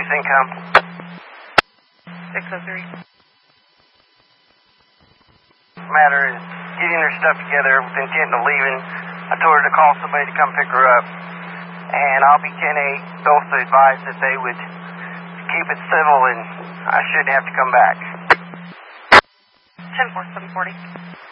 income. 603. Matter is getting her stuff together with intent of leaving. I told her to call somebody to come pick her up. And I'll be 10-8. They also advised that they would keep it civil and I shouldn't have to come back. 10-4, 740.